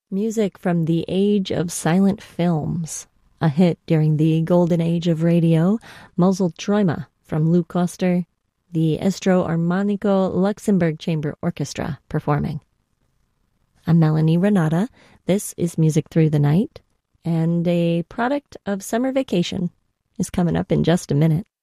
Music from the age of silent films. A hit during the golden age of radio, Mosel Träume from Lou Koster, the Estro Armonico Luxembourg Chamber Orchestra performing. I'm Melanie Renata. This is Music Through the Night, and a product of summer vacation is coming up in just a minute.